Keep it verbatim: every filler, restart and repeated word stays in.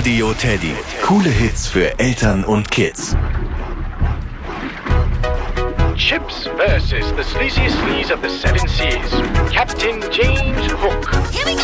Radio Teddy. Coole Hits für Eltern und Kids. Chips versus the sleaziest sleaze of the seven seas, Captain James Hook. Here we go!